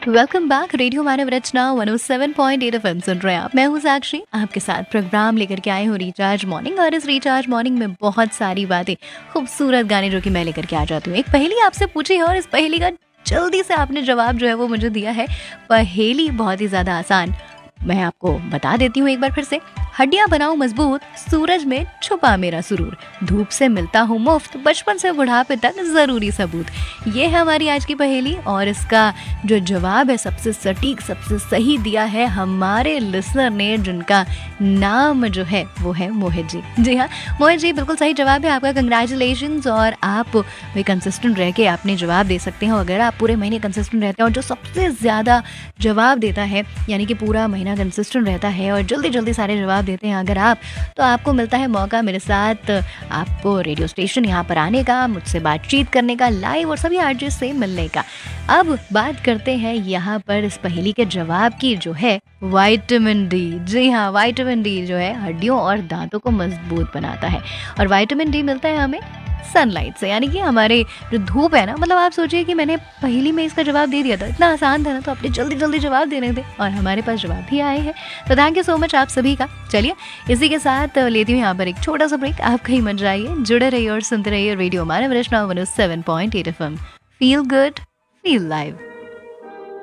Welcome back. Radio मानव रचना 107.8 FM सुन रहे हैं आप। मैं हूँ साक्षी, आपके साथ प्रोग्राम लेकर के आई हूँ रिचार्ज मॉर्निंग। और इस रिचार्ज मॉर्निंग में बहुत सारी बातें, खूबसूरत गाने जो कि मैं लेकर के आ जाती हूँ। एक पहेली आपसे पूछी है और इस पहेली का जल्दी से आपने जवाब जो है वो मुझे दिया है। पहेली बहुत ही ज्यादा आसान, मैं आपको बता देती हूँ एक बार फिर से। हड्डियां बनाऊं मजबूत, सूरज में छुपा मेरा सुरूर, धूप से मिलता हूँ मुफ्त, बचपन से बुढ़ापे तक जरूरी सबूत। ये है हमारी आज की पहेली और इसका जो जवाब है सबसे सटीक, सबसे सही दिया है हमारे लिसनर ने, जिनका नाम जो है वो है मोहित जी। जी हाँ, मोहित जी बिल्कुल सही जवाब है आपका। कंग्रेचुलेशंस। और आप भी कंसिस्टेंट रह के आपने जवाब दे सकते हैं। अगर आप पूरे महीने कंसिस्टेंट रहते हैं और जो सबसे ज़्यादा जवाब देता है, यानी कि पूरा महीना कंसिस्टेंट रहता है और जल्दी जल्दी सारे जवाब देते हैं अगर आप, तो आपको मिलता है मौका मेरे साथ आपको रेडियो स्टेशन यहाँ पर आने का, मुझसे बातचीत करने का, लाइव और सभी आरजे से मिलने का। अब बात करते हैं यहाँ पर इस पहेली के जवाब की, जो है विटामिन डी। जी हाँ, विटामिन डी जो है हड्डियों और दांतों को मजबूत बनाता है। और विटामिन डी मिलता है हमें सनलाइट से, यानी कि हमारे जो धूप है ना, मतलब आप सोचिए कि मैंने पहली में इसका जवाब दे दिया था, इतना आसान था ना, तो आपने जल्दी जल्दी जवाब देने थे और हमारे पास जवाब भी आए हैं। तो थैंक यू सो मच आप सभी का। चलिए इसी के साथ लेती हूँ यहाँ पर एक छोटा सा ब्रेक। आप कहीं मत जाइए, जुड़े रहिए और सुनते रहिए रेडियो मानव रचना 107.8 FM. Feel good, feel live.